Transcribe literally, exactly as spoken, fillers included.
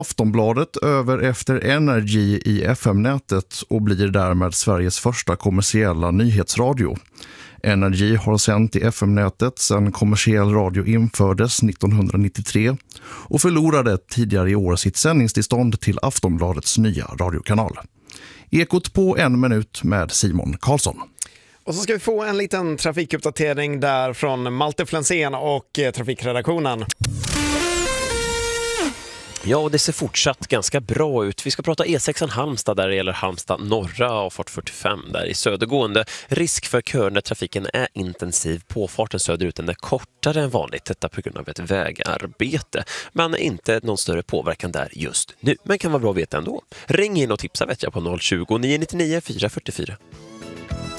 Aftonbladet över efter Energy i F M-nätet och blir därmed Sveriges första kommersiella nyhetsradio. Energy har sänt i F M-nätet sedan kommersiell radio infördes nittonhundranittiotre och förlorade tidigare i år sitt sändningstillstånd till Aftonbladets nya radiokanal. Ekot på en minut med Simon Karlsson. Och så ska vi få en liten trafikuppdatering där från Malte Flensén och eh, trafikredaktionen. Ja, och det ser fortsatt ganska bra ut. Vi ska prata E sex Halmstad där det gäller Halmstad norra och fart fyrtiofem där i södergående. Risk för köer när trafiken är intensiv. Påfarten söderut är kortare än vanligt, detta på grund av ett vägarbete. Men inte någon större påverkan där just nu. Men kan vara bra att veta ändå. Ring in och tipsa vet jag på noll tjugo, nio nio nio, fyra fyra fyra.